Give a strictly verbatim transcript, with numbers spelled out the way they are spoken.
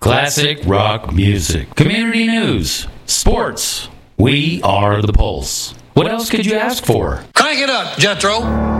Classic rock music, community news, sports. We are the Pulse. What else could you ask for? Crank it up, Jethro.